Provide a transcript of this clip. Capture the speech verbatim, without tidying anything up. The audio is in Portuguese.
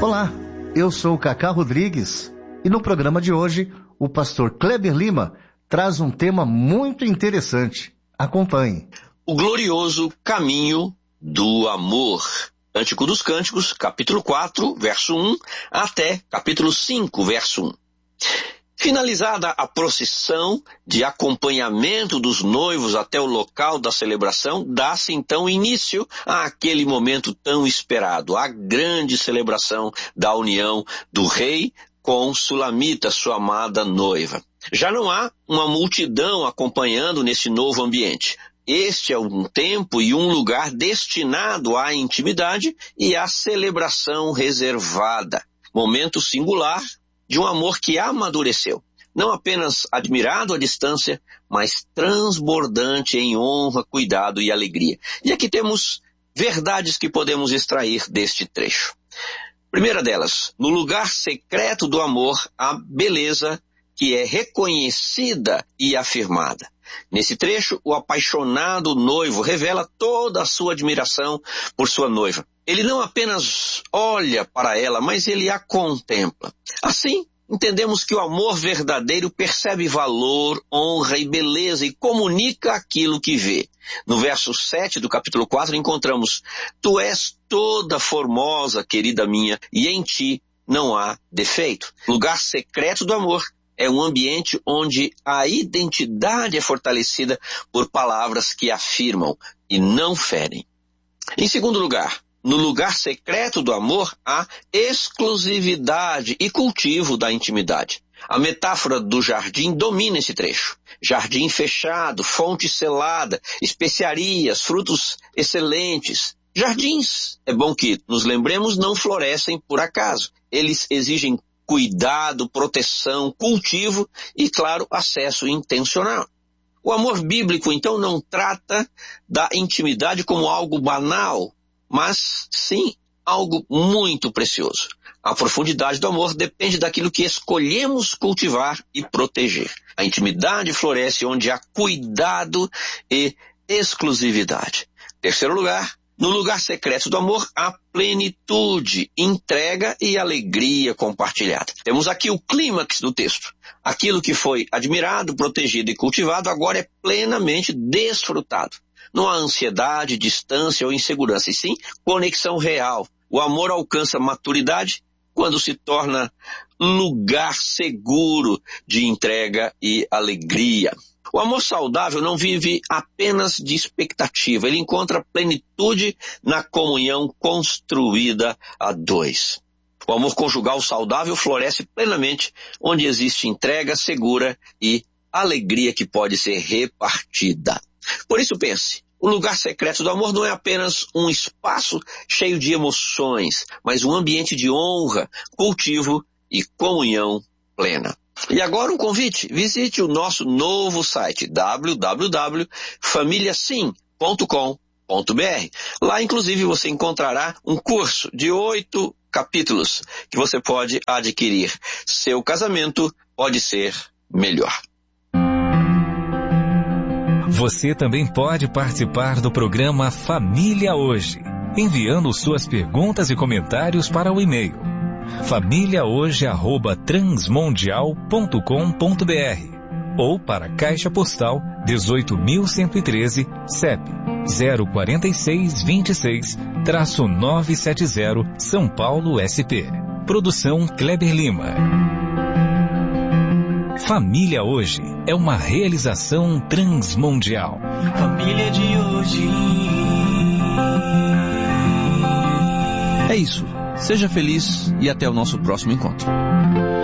Olá, eu sou o Cacá Rodrigues e no programa de hoje o pastor Kleber Lima traz um tema muito interessante. Acompanhe. O glorioso caminho do amor. Cântico dos Cânticos, capítulo quatro, verso um, até capítulo cinco, verso um. Finalizada a procissão de acompanhamento dos noivos até o local da celebração, dá-se então início àquele momento tão esperado, a grande celebração da união do rei com Sulamita, sua amada noiva. Já não há uma multidão acompanhando nesse novo ambiente. Este é um tempo e um lugar destinado à intimidade e à celebração reservada. Momento singular de um amor que amadureceu. Não apenas admirado à distância, mas transbordante em honra, cuidado e alegria. E aqui temos verdades que podemos extrair deste trecho. Primeira delas, no lugar secreto do amor, há beleza que é reconhecida e afirmada. Nesse trecho, o apaixonado noivo revela toda a sua admiração por sua noiva. Ele não apenas olha para ela, mas ele a contempla. Assim, entendemos que o amor verdadeiro percebe valor, honra e beleza e comunica aquilo que vê. No verso sete do capítulo quatro encontramos: Tu és toda formosa, querida minha, e em ti não há defeito. Lugar secreto do amor é um ambiente onde a identidade é fortalecida por palavras que afirmam e não ferem. Em segundo lugar, no lugar secreto do amor, há exclusividade e cultivo da intimidade. A metáfora do jardim domina esse trecho. Jardim fechado, fonte selada, especiarias, frutos excelentes. Jardins, é bom que nos lembremos, não florescem por acaso. Eles exigem cuidado, proteção, cultivo e, claro, acesso intencional. O amor bíblico, então, não trata da intimidade como algo banal, mas, sim, algo muito precioso. A profundidade do amor depende daquilo que escolhemos cultivar e proteger. A intimidade floresce onde há cuidado e exclusividade. Terceiro lugar, no lugar secreto do amor, há plenitude, entrega e alegria compartilhada. Temos aqui o clímax do texto. Aquilo que foi admirado, protegido e cultivado agora é plenamente desfrutado. Não há ansiedade, distância ou insegurança, e sim conexão real. O amor alcança maturidade quando se torna lugar seguro de entrega e alegria. O amor saudável não vive apenas de expectativa, ele encontra plenitude na comunhão construída a dois. O amor conjugal saudável floresce plenamente onde existe entrega segura e alegria que pode ser repartida. Por isso pense, o lugar secreto do amor não é apenas um espaço cheio de emoções, mas um ambiente de honra, cultivo e comunhão plena. E agora um convite, visite o nosso novo site w w w ponto família sim ponto com ponto b r. Lá, inclusive, você encontrará um curso de oito capítulos que você pode adquirir. Seu casamento pode ser melhor. Você também pode participar do programa Família Hoje, enviando suas perguntas e comentários para o e-mail família hoje arroba transmundial ponto com ponto b r ou para a Caixa Postal dezoito mil cento e treze, C E P zero quatro seis dois seis, nove sete zero, São Paulo, S P. Produção Kleber Lima. Família Hoje é uma realização transmundial. Família de hoje. É isso. Seja feliz e até o nosso próximo encontro.